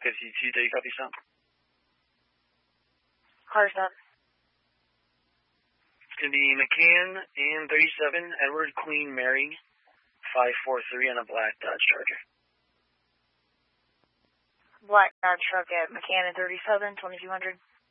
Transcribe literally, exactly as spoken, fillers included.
fifty-two, do you copy, son? Car's up. It's going to be McCann and thirty-seven, Edward Queen Mary, five four three on a black Dodge Charger. Black Dodge truck at McCann and thirty-seven, twenty-two hundred.